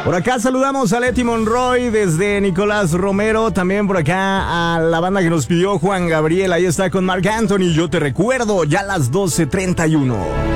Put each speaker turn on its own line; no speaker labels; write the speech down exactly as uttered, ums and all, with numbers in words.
Por acá saludamos a Leti Monroy desde Nicolás Romero. También por acá a la banda que nos pidió Juan Gabriel. Ahí está con Marc Anthony. Yo te recuerdo, ya a las doce treinta y uno.